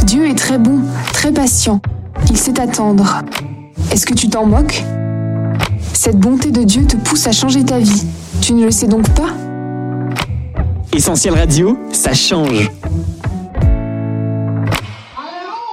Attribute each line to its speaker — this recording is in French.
Speaker 1: Dieu est très bon, très patient. Il sait attendre. Est-ce que tu t'en moques ? Cette bonté de Dieu te pousse à changer ta vie. Tu ne le sais donc pas ?
Speaker 2: Essentiel Radio, ça change.